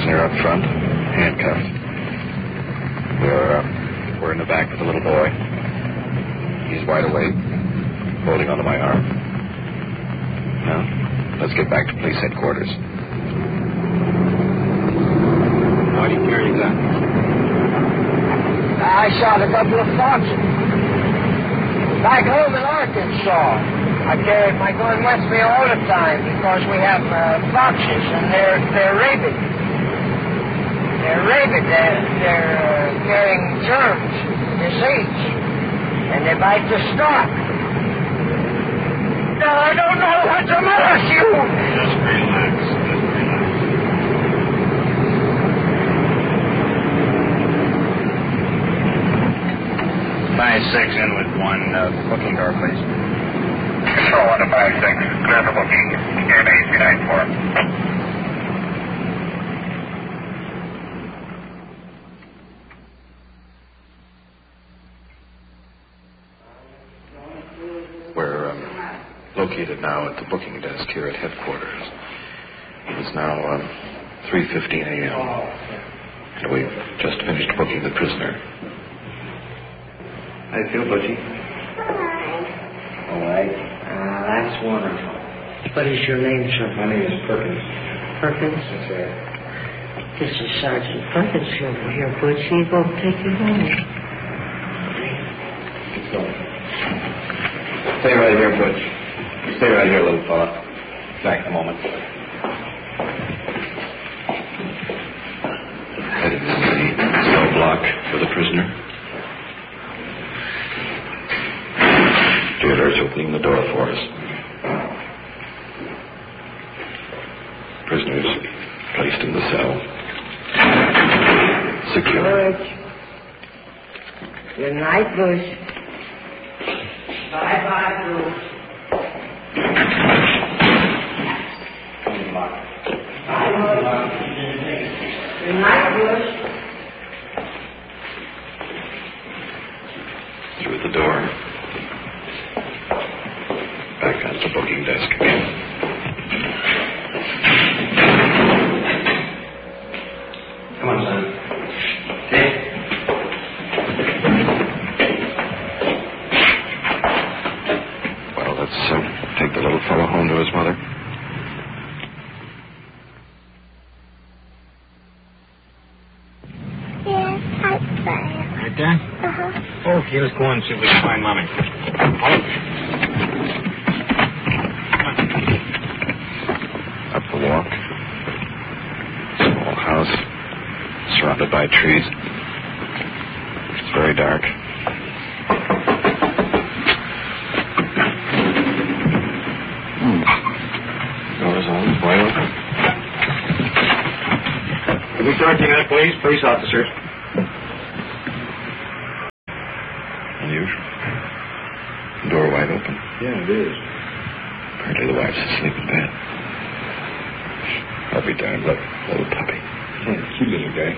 prisoner up front, handcuffed. We're in the back with the little boy. He's wide awake, holding onto my arm. Now, let's get back to police headquarters. Why do you carry a gun? I shot a couple of foxes. Back home in Arkansas, I carried my gun with me all the time because we have foxes and they're rabid. They're rabid. They're carrying germs, disease, and they bite the stock. No, I don't know what's the matter with you. Just relax. 5-6 in with one. Booking door, please. Control 1 to 5-6. Clear for booking. Air base 394. We're located now at the booking desk here at headquarters. It is now 3:15 a.m. And we've just finished booking the prisoner. How do you feel, Butchie? All right. That's wonderful. What is your name, sir? My name is Perkins. Perkins? That's right. This is Sergeant Perkins over here, Butch. He's going to take you home. Let's go. Stay right here, Butch. Stay right here, little fella. Back in a moment. Headed in the cell block for the prisoner. Jailer's opening the door for us. Prisoners placed in the cell. Secure. Butch. Good night, Butch. Bye-bye, Butch. Bye, Butch. Good night, Butch. Through the door. Back on the booking desk again. Come on, son. Hey. Well, let's take the little fellow home to his mother. Yes, I'm fine. Right there? Uh-huh. Okay, let's go on and see if we can find Mommy. Up the walk. Small house. Surrounded by trees. It's very dark. Doors on, wide open. Can we talk to you now, please? Police officer. Unusual. Door wide open. Yeah, it is. Apparently the wife's asleep in bed. I'll be darned. Look, little puppy. Yeah, cute little guy.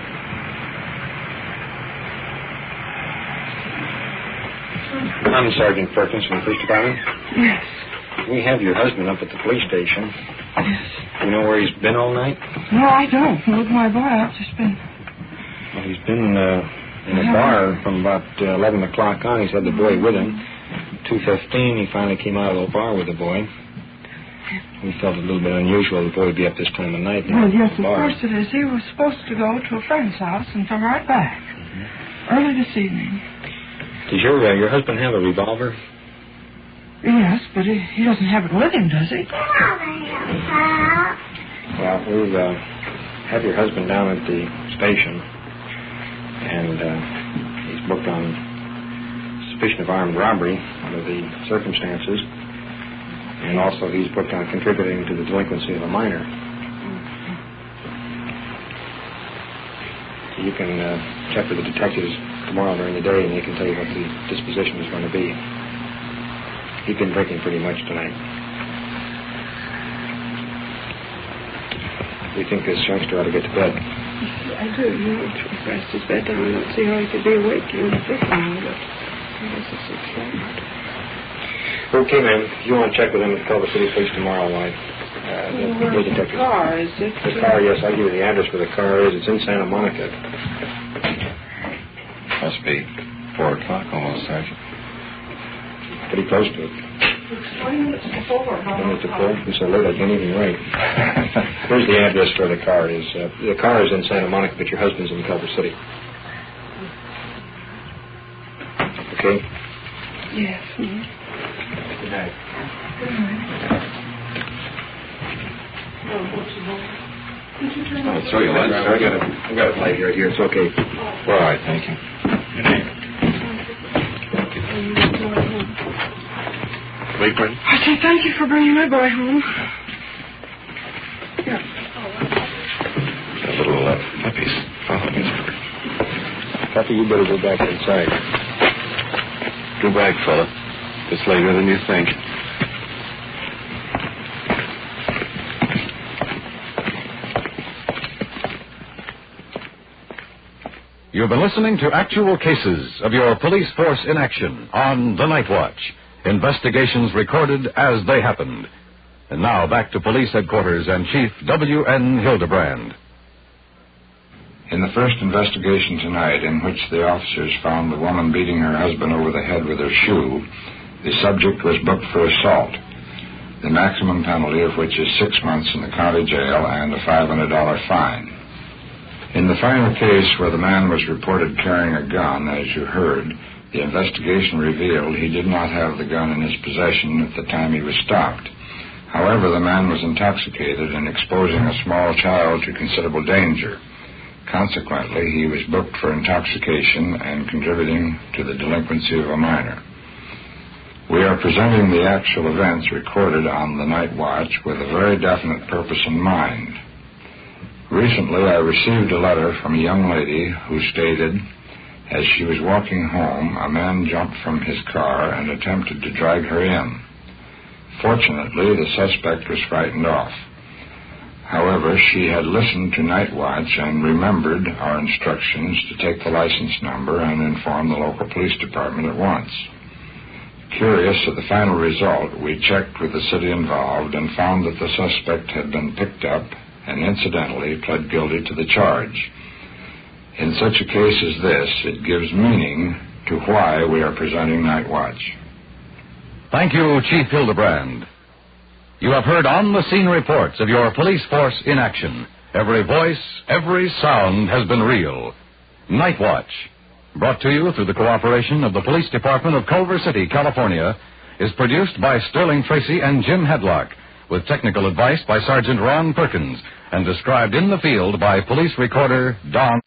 I'm Sergeant Perkins from the police department. Yes. We have your husband up at the police station. Yes. You know where he's been all night? No, I don't. With my boy, I've just been... Well, he's been in a bar from about 11 o'clock on. He's had the boy with him. 2:15, he finally came out of the bar with the boy. We felt it a little bit unusual the boy would be up this time of night. Well, yes, of course it is. He was supposed to go to a friend's house and come right back. Early this evening. Does your husband have a revolver? Yes, but he doesn't have it with him, does he? Well, we've had your husband down at the station, and he's booked on suspicion of armed robbery under the circumstances, and also he's booked on contributing to the delinquency of a minor. So you can check with the detectives tomorrow during the day, and they can tell you what the disposition is going to be. He's been drinking pretty much tonight. We think this youngster ought to get to bed. I do. You know, to rest his bed down. I don't see how he could be awake even at this time, but I guess it's explained. Okay, ma'am. If you want to check with him, call the city police tomorrow, all right? Where's the car? Is it? The car, yes, I'll give you the address where the car is. It's in Santa Monica. Must be 4 o'clock almost, Sergeant. Pretty close to it. It's 20 minutes before. 20 minutes before? It's so late I can't even write. Here's the address where the car is. The car is in Santa Monica, but your husband's in Culver City. Okay? Yes. Good night. Good night. Could you turn I'll throw you lunch. I got it light right here. It's okay. All right, thank you. Good night. Wakeman? I say thank you for bringing my boy home. Yeah. A little puppies. Follow me. Kathy, you better go back inside. Go back, fella. It's later than you think. You've been listening to actual cases of your police force in action on The Night Watch. Investigations recorded as they happened. And now back to police headquarters and Chief W.N. Hildebrand. In the first investigation tonight, in which the officers found the woman beating her husband over the head with her shoe, the subject was booked for assault, the maximum penalty of which is 6 months in the county jail and a $500 fine. In the final case where the man was reported carrying a gun, as you heard, the investigation revealed he did not have the gun in his possession at the time he was stopped. However, the man was intoxicated and exposing a small child to considerable danger. Consequently, he was booked for intoxication and contributing to the delinquency of a minor. We are presenting the actual events recorded on the Night Watch with a very definite purpose in mind. Recently, I received a letter from a young lady who stated, as she was walking home, a man jumped from his car and attempted to drag her in. Fortunately, the suspect was frightened off. However, she had listened to Night Watch and remembered our instructions to take the license number and inform the local police department at once. Curious of the final result, we checked with the city involved and found that the suspect had been picked up and incidentally pled guilty to the charge. In such a case as this, it gives meaning to why we are presenting Night Watch. Thank you, Chief Hildebrand. You have heard on-the-scene reports of your police force in action. Every voice, every sound has been real. Night Watch, brought to you through the cooperation of the Police Department of Culver City, California, is produced by Sterling Tracy and Jim Hedlock, with technical advice by Sergeant Ron Perkins, and described in the field by police recorder Don.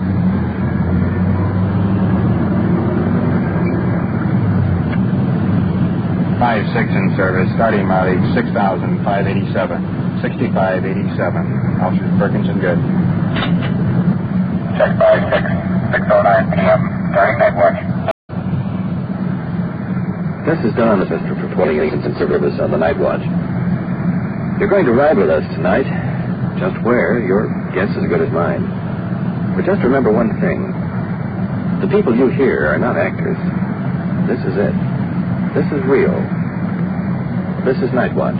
5-6 in service, starting mileage 6,587, 6587. Officers Perkins and Good. Check 5-6, 6:09 p.m. starting Night Watch. This is Don, the Mr. reporting in service on the Night Watch. You're going to ride with us tonight. Just where, your guess is as good as mine. But just remember one thing. The people you hear are not actors. This is it. This is real. This is Night Watch.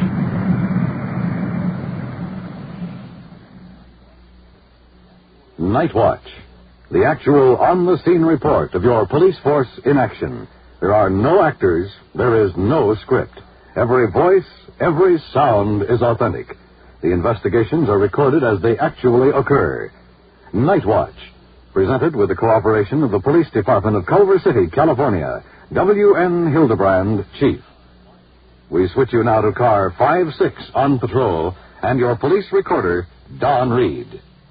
Night Watch, the actual on-the-scene report of your police force in action. There are no actors, there is no script. Every voice, every sound is authentic. The investigations are recorded as they actually occur. Night Watch, presented with the cooperation of the Police Department of Culver City, California. W.N. Hildebrand, Chief. We switch you now to car 5-6 on patrol and your police recorder, Don Reed.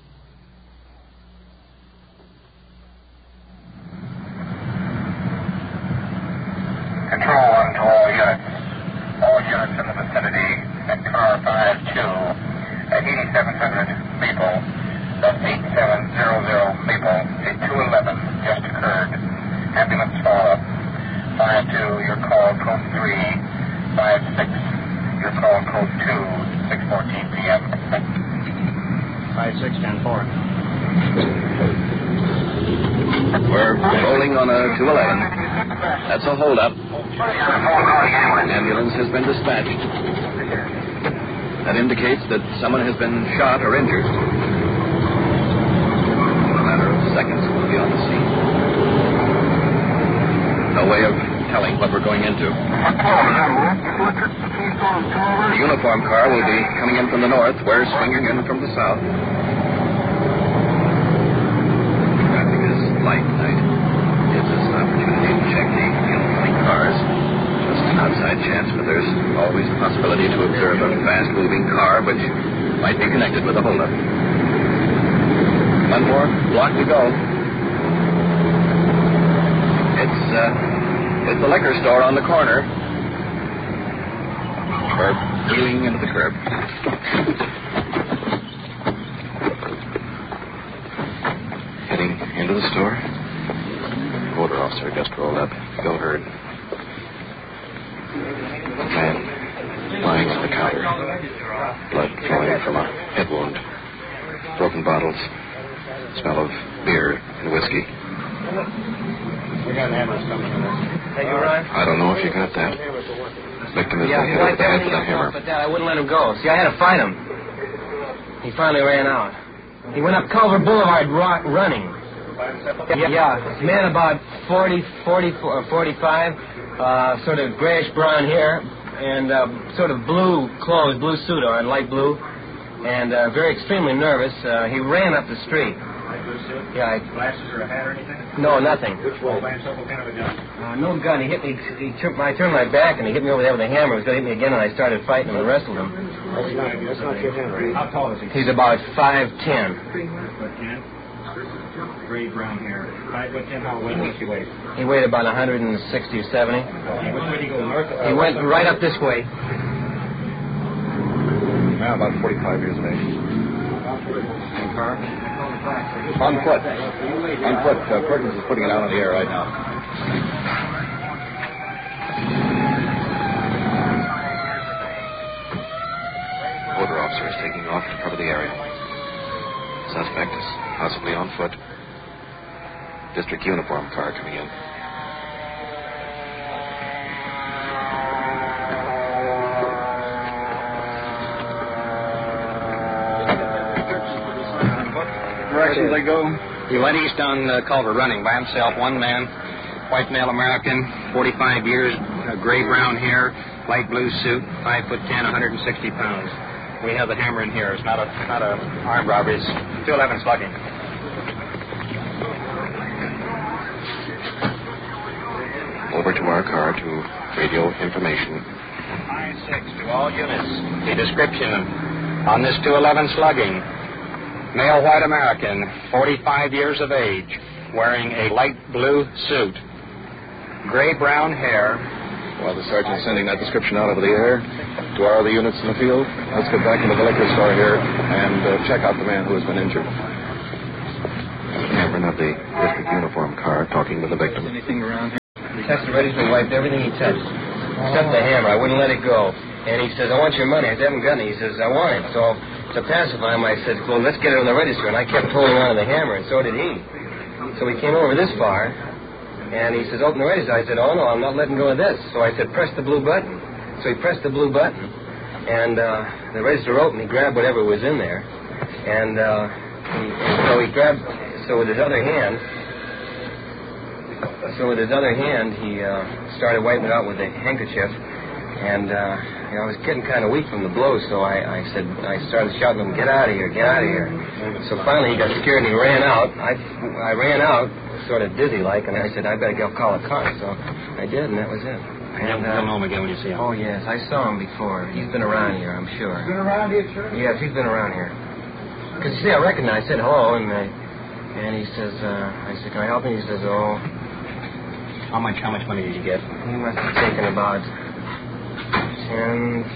Control 1 to all units. All units in the vicinity at car 5-2 at 8700 Maple. That's 8700 Maple. A 211 just occurred. Ambulance follow-up. 5-2, your call code 3. 5-6, your call code 2. 6:14 p.m. 5-6, 10-4. We're rolling on a 211. That's a holdup. Ambulance has been dispatched. That indicates that someone has been shot or injured. In a matter of seconds, we'll be on the scene. No way of telling what we're going into. The uniform car will be coming in from the north. We're swinging in from the south. Traffic is light tonight. Gives us an opportunity to check the incoming cars. Just an outside chance, but there's always a possibility to observe a fast-moving car which might be connected with a holdup. One more block to go. It's the liquor store on the corner. We're wheeling into the curb. Heading into the store. The motor officer just rolled up. Bill heard. Man lying on the counter. Blood flowing from a head wound. Broken bottles. Smell of beer and whiskey. We got hammers coming in. Hey, you Ryan? I don't know if you got that. Victim is hit over the head with a hammer. But I wouldn't let him go. See, I had to fight him. He finally ran out. He went up Culver Boulevard running. Yeah, man about 40, 45, sort of grayish brown hair, and sort of blue clothes, blue suit on, light blue, and very extremely nervous. He ran up the street. Yeah. Glasses or a hat or anything? No, nothing. Which one? What kind of a gun? No gun. He hit me. I turned my back and he hit me over there with a hammer. He was going to hit me again, and I started fighting him and wrestled him. That's not your hammer. How tall is he? He's about 5'10". 5'10"? Gray brown hair. 5'10". How much he weigh? He weighed about 160 or 70. Which way did he go? North? He went right up this way. Now about 45 years of age. In car? On foot. On foot. Perkins is putting it out on the air right now. Motor officer is taking off to cover the area. Suspect is possibly on foot. District uniform car coming in. Directions they go? He went east on Culver running by himself, one man, white male American, 45 years, gray-brown hair, light blue suit, 5'10", 160 pounds. We have the hammer in here. It's not a armed robbery. It's 211 slugging. Over to our car to radio information. 9-6 to all units. The description on this 211 slugging. Male white American, 45 years of age, wearing a light blue suit, gray-brown hair. While the sergeant's sending that description out over the air to our other units in the field, let's get back into the liquor store here and check out the man who has been injured. Cameron of the district uniform car talking with the victim. Anything around here? He touched the register, wiped everything he touched. Except the hammer. I wouldn't let it go. And he says, I want your money. I said, I haven't got any. He says, I want it. So to pacify him, I said, well, let's get it on the register. And I kept holding on to the hammer, and so did he. So we came over this far, and he says, open the register. I said, oh, no, I'm not letting go of this. So I said, press the blue button. So he pressed the blue button, and the register opened. He grabbed whatever was in there, and he grabbed, so with his other hand, he started wiping it out with a handkerchief, and I was getting kind of weak from the blows, so I started shouting at him, get out of here, get out of here. So finally he got scared and he ran out. I ran out, sort of dizzy-like, and I said, I better go call a car. So I did, and that was it. And you'll know him again when you see him. Oh, yes, I saw him before. He's been around here, I'm sure. Been around here, sir? Yes, he's been around here. Because, you see, I recognized, I said hello, and he says, I said, can I help you? He says, oh. How much money did you get? He must have taken about 10, 15, 20.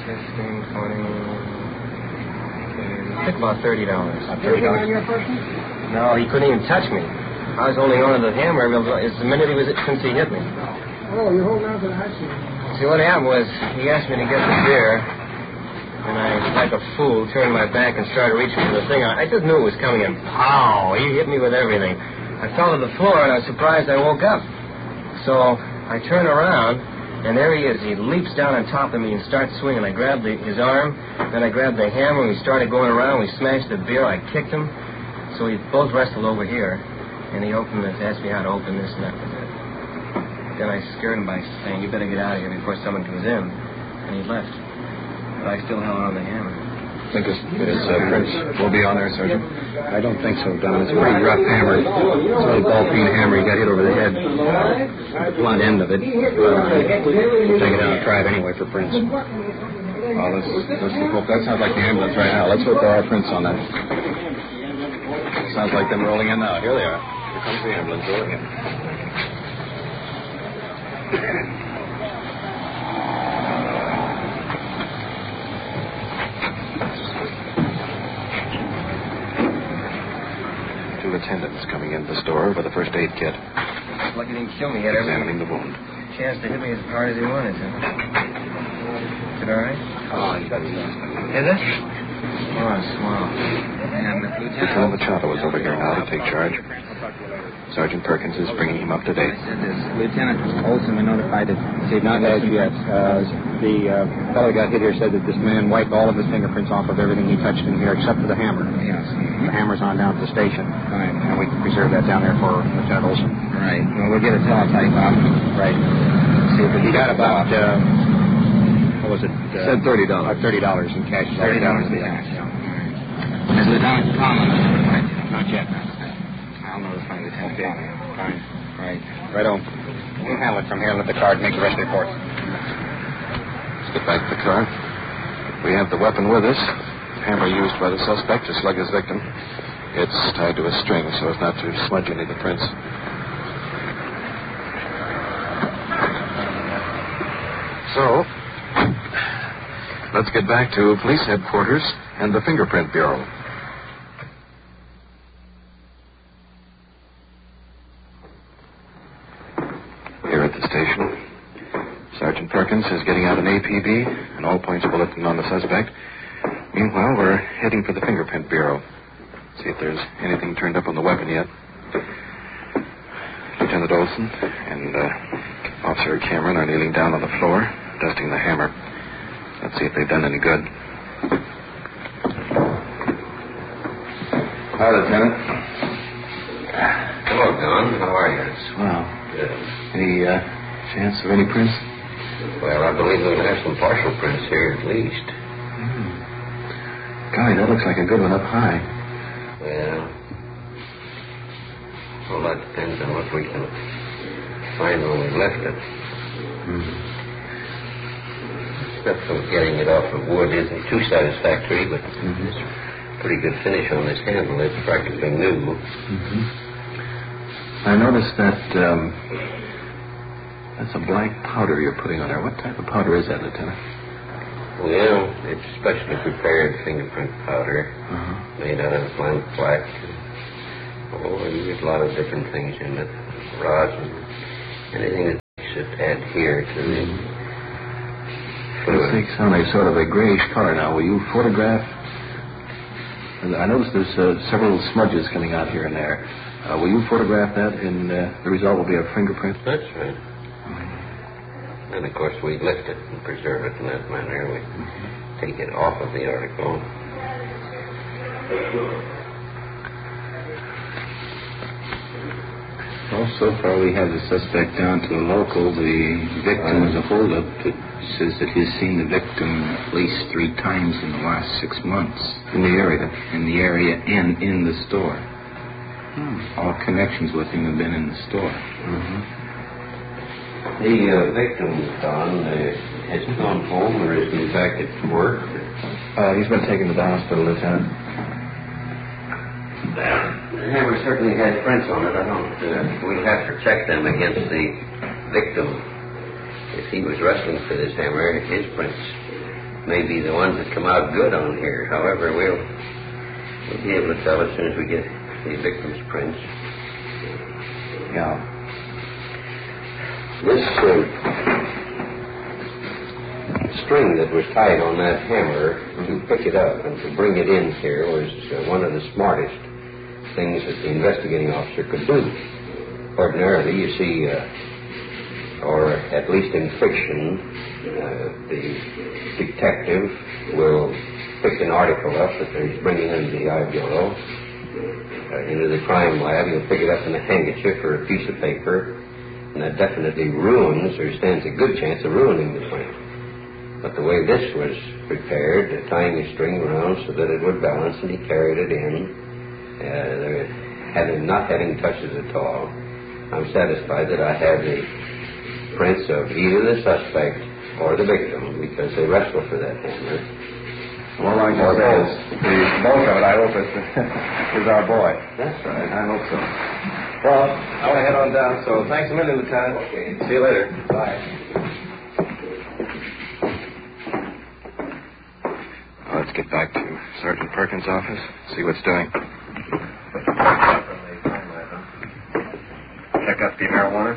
He took about $30. $30 on your person? No, he couldn't even touch me. I was holding on to the hammer. It's the minute since he hit me. Oh, you're holding on to the high seat. See, what happened was he asked me to get the beer, and I, like a fool, turned my back and started reaching for the thing. I just knew it was coming, and pow! He hit me with everything. I fell to the floor, and I was surprised I woke up. So I turned around, And there he is. He leaps down on top of me and starts swinging. I grabbed his arm, then I grabbed the hammer, and we started going around. We smashed the beer. I kicked him. So we both wrestled over here, and he opened this, asked me how to open this, and that was it. Then I scared him by saying, "You better get out of here before someone comes in." And he left. But I still held on the hammer. Think his prints will be on there, Sergeant? I don't think so, Don. It's a pretty rough hammer. It's a little ball-peen hammer. He got hit over the head. The blunt end of it. Take it out and try it anyway for prints. Well, let's hope. That sounds like the ambulance right now. Let's hope there are prints on that. Sounds like them rolling in now. Here they are. Here comes the ambulance rolling in. Two attendants coming into the store with a first aid kit. Lucky he didn't kill me. He had examining the wound. Chance to hit me as hard as he wanted to. Is it all right? Oh, he got it. Is it? Oh, swell. And Lieutenant Machado is over here now to take charge. Sergeant Perkins is bringing him up to date. Lieutenant Olson, we notified that he not as yet. The fellow who got hit here said that this man wiped all of his fingerprints off of everything he touched in here except for the hammer. Yes. The hammer's on down at the station. Right. And we can preserve that down there for Lieutenant Olson. Right. Well, we'll get a teletype out. Right. See if He got about, what was it? Said $30. $30 in cash. $30 in cash. Has Lieutenant Conlon? Not yet. I'll notify Lieutenant Conlon. Fine. Right. Right on. We'll handle it from here and let the card make the rest of the report. Let's get back to the car. We have the weapon with us. The hammer used by the suspect to slug his victim. It's tied to a string so as not to smudge any of the prints. So, let's get back to police headquarters and the Fingerprint Bureau. Here at the station, Sergeant Perkins is getting out an APB, an all-points bulletin on the suspect. Meanwhile, we're heading for the Fingerprint Bureau. See if there's anything turned up on the weapon yet. Lieutenant Olson and Officer Cameron are kneeling down on the floor, dusting the hammer. Let's see if they've done any good. Hi, Lieutenant. Hello, Don. How are you? Wow. Good. Any chance of any prints? Well, I believe we'll have some partial prints here at least. Golly, that looks like a good one up high. Well, that depends on what we can find when we left it. Stuff from getting it off of wood isn't too satisfactory, but it's a pretty good finish on this handle. It's practically new. I noticed that that's a black powder you're putting on there. What type of powder is that, Lieutenant? Well, it's specially prepared fingerprint powder made out of black. There's a lot of different things in it. Rosin, anything that makes it adhere to the fluid. It takes on a sort of a grayish color now. Will you photograph? I noticed there's several smudges coming out here and there. Will you photograph that, and the result will be a fingerprint? That's right. And, of course, we lift it and preserve it in that manner. We take it off of the article. Well, so far we have the suspect down to a local. The victim is a holdup. It says that he's seen the victim at least 3 times in the last 6 months. In the area? In the area and in the store. All connections with him have been in the store. The victim, Don, has he gone home or is he in fact at work? He's been taken to the hospital, Lieutenant. The hammer certainly has prints on it. I don't. We'll have to check them against the victim. If he was wrestling for this hammer, his prints may be the ones that come out good on here. However, we'll be able to tell as soon as we get the victim's prints. Yeah. This string that was tied on that hammer to pick it up and to bring it in here was one of the smartest things that the investigating officer could do. Ordinarily, you see a or at least in fiction, the detective will pick an article up that they're bringing into the I Bureau, into the crime lab. He'll pick it up in a handkerchief or a piece of paper, and that definitely ruins, or stands a good chance of ruining the print. But the way this was prepared, tying a string around so that it would balance, and he carried it in, not having touches at all, I'm satisfied that I have the prints of either the suspect or the victim, because they wrestle for that hammer. Well, like I says, the bulk of it, I hope, is our boy. That's right. I hope so. Well, I want to head on down, so thanks a million, Lieutenant. Okay. See you later. Bye. Let's get back to Sergeant Perkins' office, see what's doing. Check up the marijuana?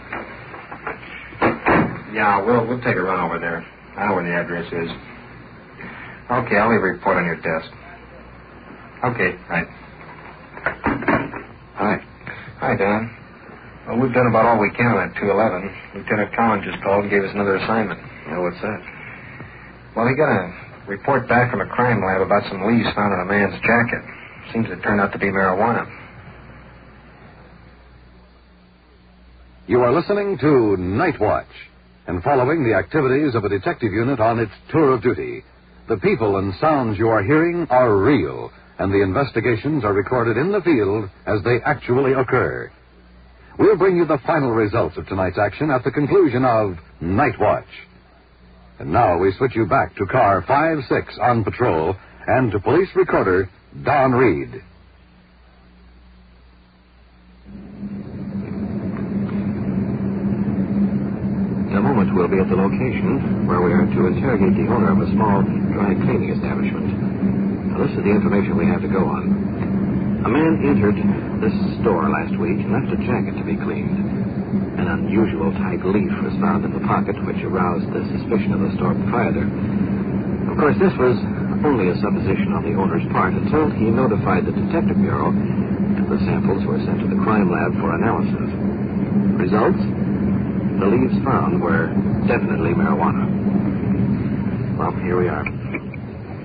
Yeah, we'll take a run over there. I know where the address is. Okay, I'll leave a report on your desk. Okay, right. Hi, Don. Well, we've done about all we can on that 211. Lieutenant Collins just called and gave us another assignment. Yeah, what's that? Well, he got a report back from a crime lab about some leaves found in a man's jacket. Seems it turned out to be marijuana. You are listening to Night Watch and following the activities of a detective unit on its tour of duty. The people and sounds you are hearing are real, and the investigations are recorded in the field as they actually occur. We'll bring you the final results of tonight's action at the conclusion of Night Watch. And now we switch you back to car 5-6 on patrol and to police recorder Don Reed. In a moment, we'll be at the location where we are to interrogate the owner of a small dry cleaning establishment. Now, this is the information we have to go on. A man entered this store last week and left a jacket to be cleaned. An unusual type leaf was found in the pocket, which aroused the suspicion of the store proprietor. Of course, this was only a supposition on the owner's part until he notified the Detective Bureau, and the samples were sent to the crime lab for analysis. Results? The leaves found were definitely marijuana. Well, here we are.